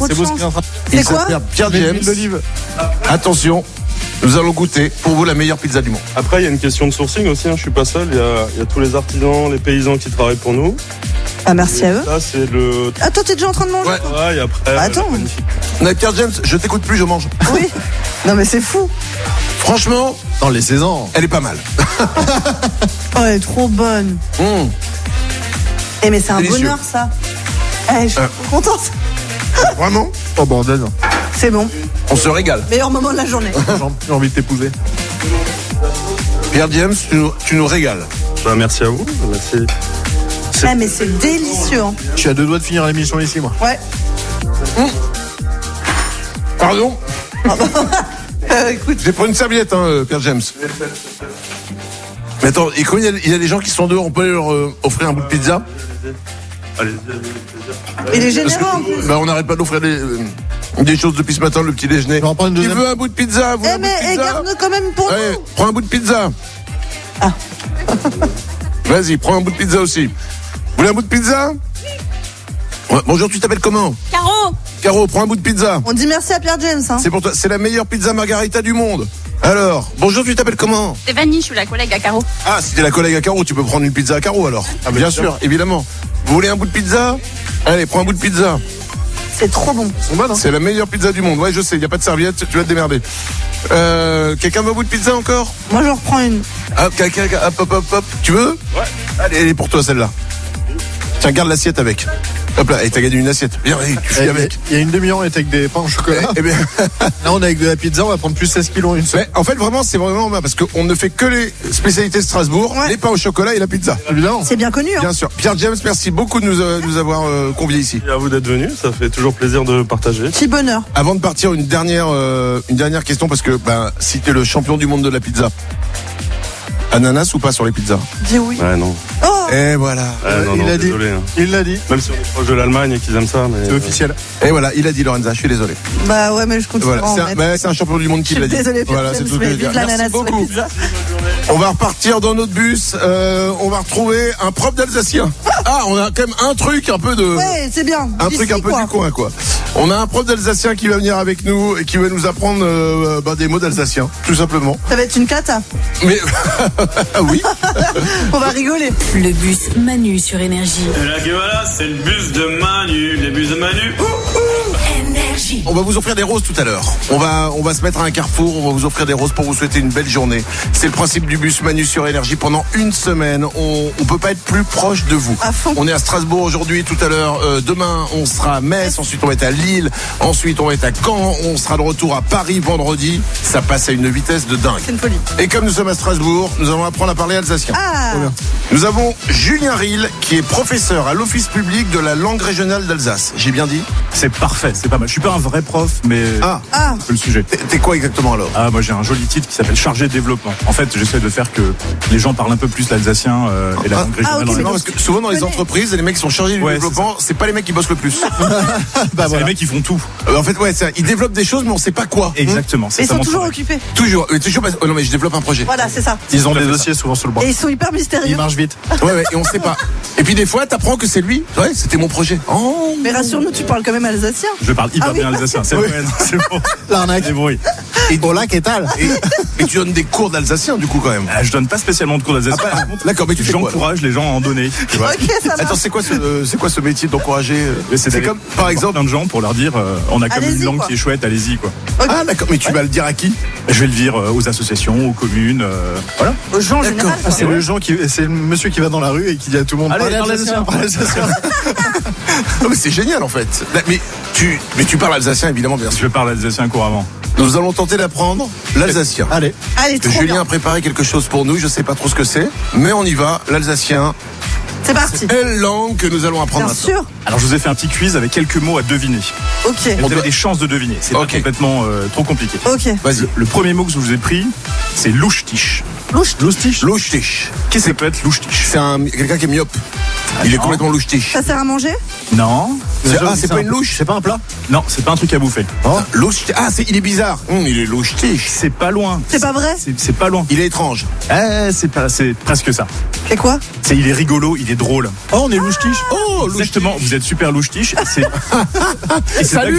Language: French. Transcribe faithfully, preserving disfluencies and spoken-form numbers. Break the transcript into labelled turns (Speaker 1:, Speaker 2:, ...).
Speaker 1: de
Speaker 2: beau
Speaker 1: chance.
Speaker 2: ce qu'il est en train de-
Speaker 1: C'est
Speaker 2: Il
Speaker 1: quoi
Speaker 2: s'appelle Pierre
Speaker 3: L'huile
Speaker 2: James.
Speaker 3: d'olive.
Speaker 2: Attention, nous allons goûter pour vous la meilleure pizza du monde.
Speaker 4: Après, il y a une question de sourcing aussi. Hein. Je suis pas seul. Il y a, il y a tous les artisans, les paysans qui travaillent pour nous.
Speaker 1: Ah, merci à eux.
Speaker 4: Ça, c'est le
Speaker 1: Ah, toi, t'es déjà en train de manger
Speaker 2: Ouais.
Speaker 1: toi
Speaker 4: travail. Après,
Speaker 1: Attends.
Speaker 4: la magnifique.
Speaker 2: On a Pierre James, je t'écoute plus, je mange.
Speaker 1: Oui. Non, mais c'est fou.
Speaker 2: Franchement,
Speaker 3: Dans les saisons.
Speaker 2: elle est pas mal.
Speaker 1: Oh, elle est trop bonne.
Speaker 2: Mmh.
Speaker 1: Eh, mais c'est un
Speaker 2: Délicieux.
Speaker 1: bonheur, ça. Eh, je suis
Speaker 2: Euh.
Speaker 1: trop contente.
Speaker 2: Vraiment,
Speaker 3: Oh bordel.
Speaker 1: C'est bon.
Speaker 2: on se régale.
Speaker 1: Meilleur moment de la journée.
Speaker 3: J'ai envie de t'épouser.
Speaker 2: Pierre James, tu nous, tu nous régales.
Speaker 4: Bah, merci à vous. Merci.
Speaker 1: Eh, mais c'est délicieux. Hein.
Speaker 3: Je suis à deux doigts de finir l'émission ici, moi.
Speaker 1: Ouais.
Speaker 2: Pardon,
Speaker 1: Euh, écoute,
Speaker 2: j'ai pris une serviette, hein, euh, Pierre James. Mais attends, et quand il y, a, il y a des gens qui sont dehors, on peut leur euh, offrir un bout de pizza?
Speaker 4: Allez-y, allez-y, plaisir.
Speaker 1: il est
Speaker 2: Parce
Speaker 1: généreux en
Speaker 2: que,
Speaker 1: plus.
Speaker 2: bah, on n'arrête pas d'offrir des, euh, des choses depuis ce matin, le petit déjeuner.
Speaker 3: Je vais en prendre une
Speaker 2: Qui
Speaker 3: deuxième.
Speaker 2: veut un bout de pizza? Vous voulez
Speaker 1: Eh,
Speaker 2: un bout de
Speaker 1: mais eh,
Speaker 2: pizza?
Speaker 1: garde-le quand même pour
Speaker 2: Allez,
Speaker 1: nous.
Speaker 2: prends un bout de pizza.
Speaker 1: Ah.
Speaker 2: Vas-y, prends un bout de pizza aussi. Vous voulez un bout de pizza? Ouais, bonjour, tu t'appelles comment?
Speaker 5: Caro,
Speaker 2: Caro, prends un bout de pizza.
Speaker 1: On dit merci à Pierre James. Hein.
Speaker 2: C'est pour toi, c'est la meilleure pizza margarita du monde. Alors, bonjour, tu t'appelles comment?
Speaker 5: Stéphanie, je suis la collègue à Caro.
Speaker 2: Ah, si t'es la collègue à Caro, tu peux prendre une pizza à Caro alors. Ah, bien sûr, évidemment. Vous voulez un bout de pizza? Allez, prends un bout de pizza.
Speaker 1: C'est trop bon.
Speaker 3: Ils sont bonnes, hein.
Speaker 2: C'est la meilleure pizza du monde. Ouais, je sais, il n'y a pas de serviette, tu vas te démerder. Euh, quelqu'un veut un bout de pizza encore?
Speaker 1: Moi, je reprends une.
Speaker 2: Ah, quelqu'un, hop, hop, hop, hop. Tu veux?
Speaker 4: Ouais.
Speaker 2: Allez, elle est pour toi celle-là. Tiens, garde l'assiette avec. Hop là, et t'as gagné une assiette. Viens, allez, tu
Speaker 3: Eh,
Speaker 2: files avec.
Speaker 3: Il y a une demi-heure, on était avec des pains au chocolat.
Speaker 2: Eh bien,
Speaker 3: Là, on est avec de la pizza, on va prendre plus seize kilos une seule.
Speaker 2: mais en fait, vraiment, c'est vraiment bien parce qu'on ne fait que les spécialités de Strasbourg,
Speaker 1: Ouais.
Speaker 2: les pains au chocolat et la pizza.
Speaker 3: Évidemment.
Speaker 1: C'est bien connu. Hein.
Speaker 2: Bien sûr. Pierre James, merci beaucoup de nous, euh, nous avoir euh, conviés ici.
Speaker 4: Et à vous d'être venus. Ça fait toujours plaisir de partager.
Speaker 1: Petit bonheur.
Speaker 2: Avant de partir, une dernière, euh, une dernière question parce que ben, si t'es le champion du monde de la pizza, ananas ou pas sur les pizzas?
Speaker 1: Dis oui.
Speaker 4: Ouais, non.
Speaker 1: Oh,
Speaker 2: Et voilà.
Speaker 4: Ouais, non,
Speaker 3: il
Speaker 4: non,
Speaker 3: a dit.
Speaker 4: désolé. Hein.
Speaker 3: Il l'a dit.
Speaker 4: Même si on est proche de l'Allemagne et qu'ils aiment ça, mais.
Speaker 3: C'est officiel.
Speaker 2: Et voilà, il a dit Lorenza, je suis désolé.
Speaker 1: bah ouais, mais je continue
Speaker 2: Voilà,
Speaker 1: à en
Speaker 2: c'est un,
Speaker 1: mettre.
Speaker 2: mais c'est un champion du monde qui
Speaker 1: Je
Speaker 2: l'a
Speaker 1: suis
Speaker 2: dit.
Speaker 1: désolée, Pierre
Speaker 2: Voilà, c'est
Speaker 1: James,
Speaker 2: tout ce que
Speaker 1: mais
Speaker 2: je veux dire.
Speaker 1: vive l'ananas
Speaker 2: Merci
Speaker 1: sur la
Speaker 2: beaucoup.
Speaker 1: pizza.
Speaker 2: On va repartir dans notre bus. Euh, on va retrouver un prof d'alsacien. Ah, on a quand même un truc un peu de.
Speaker 1: Ouais, c'est bien.
Speaker 2: Un
Speaker 1: D'ici,
Speaker 2: truc un peu
Speaker 1: quoi.
Speaker 2: du coin, quoi. On a un prof d'alsacien qui va venir avec nous et qui va nous apprendre euh, bah, des mots d'alsacien, tout simplement.
Speaker 1: Ça va être une cata.
Speaker 2: Mais oui.
Speaker 1: On va rigoler.
Speaker 6: Le bus Manu sur Énergie.
Speaker 7: Et là que voilà, c'est le bus de Manu, les bus de Manu.
Speaker 6: Énergie.
Speaker 2: On va vous offrir des roses tout à l'heure. On va, on va se mettre à un carrefour, on va vous offrir des roses pour vous souhaiter une belle journée. C'est le principe du bus Manu sur Énergie pendant une semaine. On, on peut pas être plus proche de vous.
Speaker 1: À fond.
Speaker 2: On est à Strasbourg aujourd'hui, tout à l'heure. Euh, demain, on sera à Metz. Ensuite, on va être à Lille. Ensuite, on va être à Caen. On sera de retour à Paris vendredi. Ça passe à une vitesse de dingue.
Speaker 1: C'est une folie.
Speaker 2: Et comme nous sommes à Strasbourg, nous allons apprendre à parler alsacien.
Speaker 1: Ah,
Speaker 2: Nous avons Julien Ril, qui est professeur à l'Office public de la langue régionale d'Alsace. J'ai bien dit?
Speaker 8: C'est parfait, c'est pas mal. Je suis pas un vrai prof, mais
Speaker 2: Ah,
Speaker 1: ah.
Speaker 8: c'est le sujet.
Speaker 2: t'es t'es quoi exactement alors?
Speaker 8: Ah, moi j'ai un joli titre qui s'appelle chargé de développement. En fait, j'essaie de faire que les gens parlent un peu plus l'alsacien euh, et la
Speaker 2: Ah,
Speaker 8: langue régionale.
Speaker 1: ah, ok,
Speaker 8: en
Speaker 1: mais
Speaker 2: Non,
Speaker 8: Alsace.
Speaker 2: parce que souvent dans les
Speaker 1: connais.
Speaker 2: entreprises, les mecs qui sont chargés du
Speaker 8: Ouais,
Speaker 2: développement, c'est pas les mecs qui bossent le plus.
Speaker 3: Bah
Speaker 8: c'est
Speaker 3: voilà.
Speaker 8: les mecs qui font tout.
Speaker 2: Euh, en fait, ouais, c'est- ils développent des choses, mais on sait pas quoi.
Speaker 8: Exactement. c'est
Speaker 1: Et ils
Speaker 8: ça
Speaker 1: sont
Speaker 8: mon
Speaker 1: toujours
Speaker 8: travail.
Speaker 1: occupés.
Speaker 2: Toujours. Mais toujours pas- oh non, mais je développe un projet.
Speaker 1: Voilà, c'est ça.
Speaker 3: Ils ont
Speaker 8: Tout à
Speaker 3: des
Speaker 8: fait
Speaker 3: dossiers souvent sous le bras.
Speaker 1: Et ils sont hyper
Speaker 3: Ils
Speaker 1: mystérieux.
Speaker 3: marchent vite.
Speaker 2: Ouais, ouais, et on sait pas. Et puis des fois, t'apprends que c'est lui. Ouais, c'était mon projet. Oh.
Speaker 1: Mais rassure-nous, tu parles quand même alsacien.
Speaker 8: Je parle hyper
Speaker 1: Ah oui.
Speaker 8: bien alsacien. C'est vrai, non, c'est bon.
Speaker 3: L'arnaque.
Speaker 8: C'est bon, oui.
Speaker 2: Et,
Speaker 3: Hola, qu'est-ce
Speaker 2: et, et tu donnes des cours d'alsacien, du coup, quand même.
Speaker 8: Ah, je donne pas spécialement de cours d'alsacien.
Speaker 2: Ah, bah,
Speaker 8: Par contre,
Speaker 2: d'accord, mais tu fais quoi,
Speaker 8: j'encourage les gens à en donner. Tu vois.
Speaker 1: Ok, ça
Speaker 2: Attends,
Speaker 1: marche.
Speaker 2: c'est quoi ce, c'est quoi ce métier d'encourager? euh,
Speaker 8: Mais c'est
Speaker 2: C'est
Speaker 8: d'aller
Speaker 2: comme, par
Speaker 8: voir
Speaker 2: exemple.
Speaker 8: plein de gens pour leur dire euh, on a comme
Speaker 1: Allez-y,
Speaker 8: une langue
Speaker 1: quoi.
Speaker 8: qui est chouette, allez-y quoi.
Speaker 2: Ah, d'accord, mais tu vas le dire à qui?
Speaker 8: Je vais le dire euh, aux associations, aux communes, euh, voilà.
Speaker 1: Aux gens en
Speaker 2: D'accord.
Speaker 1: général.
Speaker 3: Ah,
Speaker 1: quoi.
Speaker 3: c'est le gens qui, c'est le monsieur qui va dans la rue et qui dit à tout le monde
Speaker 8: Allez,
Speaker 3: parlez
Speaker 8: parlez
Speaker 3: alsacien, parlez alsacien.
Speaker 2: Non, mais c'est génial, en fait. Mais tu, mais tu parles alsacien, évidemment, bien sûr.
Speaker 8: Je parle alsacien couramment.
Speaker 2: Nous allons tenter d'apprendre l'alsacien.
Speaker 3: Allez.
Speaker 1: Allez, trop
Speaker 2: Julien
Speaker 1: bien.
Speaker 2: a préparé quelque chose pour nous, je sais pas trop ce que c'est, mais on y va, l'alsacien.
Speaker 1: C'est parti.
Speaker 2: Quelle langue que nous allons apprendre
Speaker 1: Bien
Speaker 2: maintenant?
Speaker 1: sûr.
Speaker 8: Alors je vous ai fait un petit quiz avec quelques mots à deviner.
Speaker 1: Ok.
Speaker 8: Et vous
Speaker 2: doit-
Speaker 8: avez des chances de deviner. C'est
Speaker 2: Ok.
Speaker 8: pas complètement euh, trop compliqué.
Speaker 1: Ok.
Speaker 2: Vas-y.
Speaker 8: Le premier mot que je vous ai pris, c'est louche-tiche.
Speaker 1: Louche.
Speaker 2: Louche-tiche. Louche-tiche.
Speaker 8: Qu'est-ce que ça peut être louche-tiche?
Speaker 2: C'est un, quelqu'un qui est myope. Il est
Speaker 8: non.
Speaker 2: complètement louche-tiche.
Speaker 1: Ça sert à manger?
Speaker 8: Non.
Speaker 2: C'est-
Speaker 3: Déjà,
Speaker 2: ah, c'est
Speaker 3: c'est
Speaker 2: pas
Speaker 3: un-
Speaker 2: une louche?
Speaker 3: C'est pas un plat.
Speaker 8: Non, c'est pas un truc à bouffer.
Speaker 2: Oh. Louche. Ah, c'est, il est bizarre. Hum, il est louche-tiche.
Speaker 8: C'est pas loin.
Speaker 1: C'est pas vrai?
Speaker 8: C'est c'est pas loin.
Speaker 2: Il est étrange.
Speaker 8: Eh, c'est pas, c'est presque ça.
Speaker 1: C'est quoi?
Speaker 8: C'est, il est rigolo, il est drôle.
Speaker 3: Oh, on est louche-tiche.
Speaker 2: Oh,
Speaker 8: Exactement. Vous êtes super louche-tiche. et C'est, et c'est
Speaker 2: Salut.